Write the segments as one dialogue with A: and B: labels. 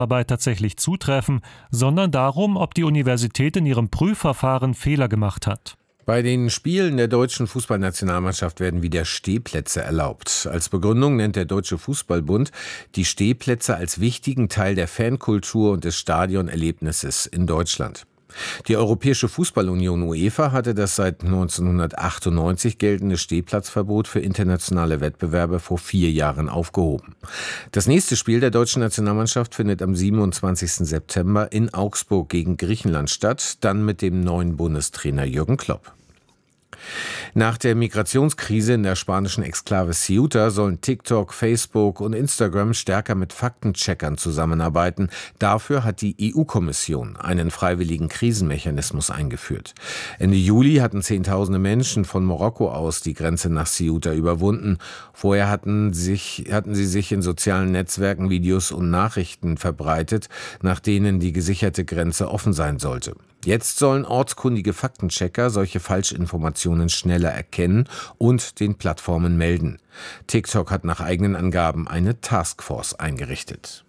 A: dabei tatsächlich zutreffen, sondern darum, ob die Universität in ihrem Prüfverfahren Fehler gemacht hat.
B: Bei den Spielen der deutschen Fußballnationalmannschaft werden wieder Stehplätze erlaubt. Als Begründung nennt der Deutsche Fußballbund die Stehplätze als wichtigen Teil der Fankultur und des Stadionerlebnisses in Deutschland. Die Europäische Fußballunion UEFA hatte das seit 1998 geltende Stehplatzverbot für internationale Wettbewerbe vor 4 Jahren aufgehoben. Das nächste Spiel der deutschen Nationalmannschaft findet am 27. September in Augsburg gegen Griechenland statt, dann mit dem neuen Bundestrainer Jürgen Klopp. Nach der Migrationskrise in der spanischen Exklave Ceuta sollen TikTok, Facebook und Instagram stärker mit Faktencheckern zusammenarbeiten. Dafür hat die EU-Kommission einen freiwilligen Krisenmechanismus eingeführt. Ende Juli hatten Zehntausende Menschen von Marokko aus die Grenze nach Ceuta überwunden. Vorher hatten sie sich in sozialen Netzwerken Videos und Nachrichten verbreitet, nach denen die gesicherte Grenze offen sein sollte. Jetzt sollen ortskundige Faktenchecker solche Falschinformationen schneller erkennen und den Plattformen melden. TikTok hat nach eigenen Angaben eine Taskforce eingerichtet.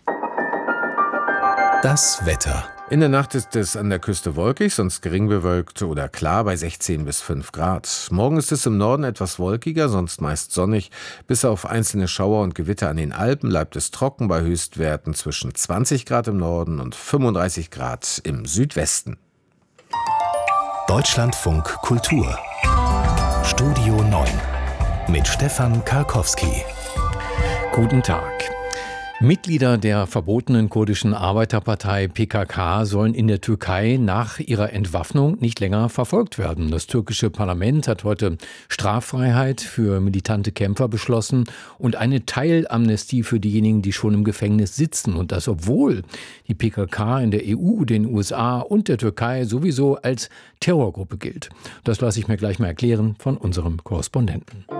C: Das Wetter.
B: In der Nacht ist es an der Küste wolkig, sonst gering bewölkt oder klar bei 16 bis 5 Grad. Morgen ist es im Norden etwas wolkiger, sonst meist sonnig. Bis auf einzelne Schauer und Gewitter an den Alpen bleibt es trocken bei Höchstwerten zwischen 20 Grad im Norden und 35 Grad im Südwesten.
C: Deutschlandfunk Kultur. Studio 9 mit Stefan Karkowski.
D: Guten Tag. Mitglieder der verbotenen kurdischen Arbeiterpartei PKK sollen in der Türkei nach ihrer Entwaffnung nicht länger verfolgt werden. Das türkische Parlament hat heute Straffreiheit für militante Kämpfer beschlossen und eine Teilamnestie für diejenigen, die schon im Gefängnis sitzen. Und das, obwohl die PKK in der EU, den USA und der Türkei sowieso als Terrorgruppe gilt. Das lasse ich mir gleich mal erklären von unserem Korrespondenten.